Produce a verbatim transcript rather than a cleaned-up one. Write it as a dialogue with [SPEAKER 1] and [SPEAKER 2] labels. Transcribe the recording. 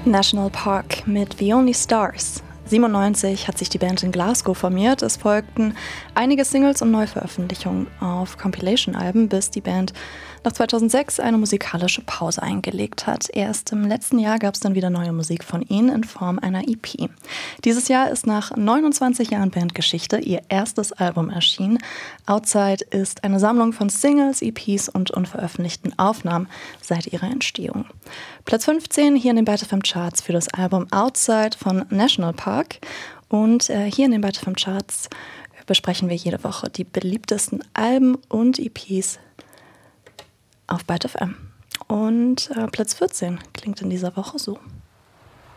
[SPEAKER 1] National Park mit The Only Stars. siebenundneunzig hat sich die Band in Glasgow formiert. Es folgten einige Singles und Neuveröffentlichungen auf Compilation-Alben, bis die Band nach zweitausendsechs eine musikalische Pause eingelegt hat. Erst im letzten Jahr gab es dann wieder neue Musik von ihnen in Form einer E P. Dieses Jahr ist nach neunundzwanzig Jahren Bandgeschichte ihr erstes Album erschienen. Outside ist eine Sammlung von Singles, E Ps und unveröffentlichten Aufnahmen seit ihrer Entstehung. Platz fünfzehn hier in den Byte F M Charts für das Album Outside von National Park. Und äh, hier in den Byte F M Charts besprechen wir jede Woche die beliebtesten Alben und E Ps auf Byte F M. Und äh, Platz vierzehn klingt in dieser Woche so.